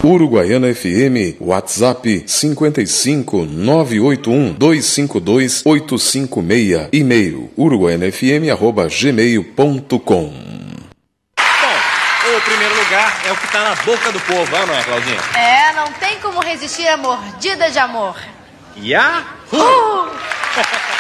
Uruguaiana FM, WhatsApp 55 981 252 856, e-mail uruguaianafm@gmail.com. O primeiro lugar é o que tá na boca do povo, não é, Claudinha? É, não tem como resistir à mordida de amor. Yahoo!